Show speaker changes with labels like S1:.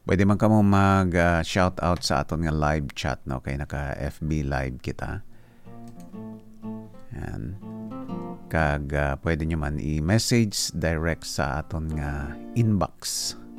S1: Pwede man kamo mag shout out sa aton nga live chat, no? Kay naka FB live kita. Yan. Kag pwede nyo man i-message direct sa aton nga inbox.